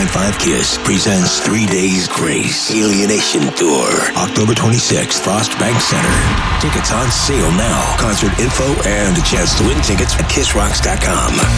105 KISS presents 3 Days Grace Alienation Tour. October 26th, Frost Bank Center. Tickets on sale now. Concert info and a chance to win tickets at KissRocks.com.